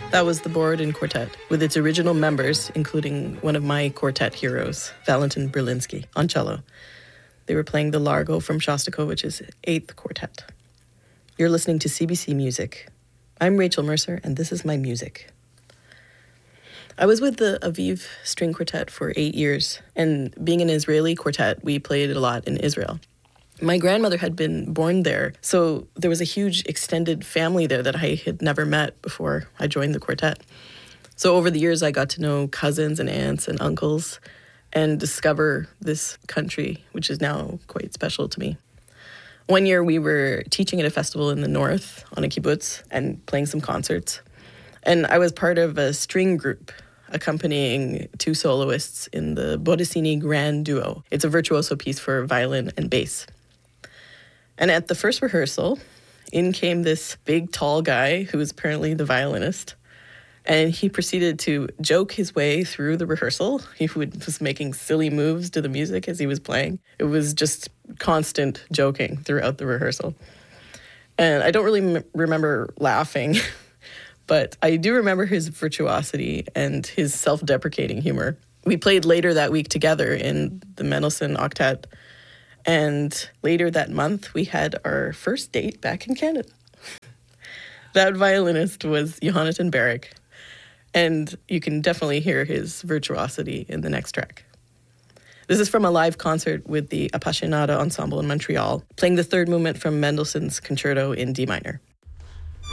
That was the Borodin Quartet, with its original members, including one of my quartet heroes, Valentin Berlinski, on cello. They were playing the Largo from Shostakovich's 8th Quartet. You're listening to CBC Music. I'm Rachel Mercer, and this is my music. I was with the Aviv String Quartet for 8 years, and being an Israeli quartet, we played a lot in Israel. My grandmother had been born there, so there was a huge extended family there that I had never met before I joined the quartet. So over the years, I got to know cousins and aunts and uncles and discover this country, which is now quite special to me. One year, we were teaching at a festival in the north on a kibbutz and playing some concerts. And I was part of a string group accompanying two soloists in the Borodini Grand Duo. It's a virtuoso piece for violin and bass. And at the first rehearsal, in came this big, tall guy who was apparently the violinist. And he proceeded to joke his way through the rehearsal. He was making silly moves to the music as he was playing. It was just constant joking throughout the rehearsal. And I don't really remember laughing, but I do remember his virtuosity and his self-deprecating humor. We played later that week together in the Mendelssohn Octet. And later that month, we had our first date back in Canada. That violinist was Jonathan Barrick, and you can definitely hear his virtuosity in the next track. This is from a live concert with the Appassionata Ensemble in Montreal, playing the third movement from Mendelssohn's Concerto in D minor.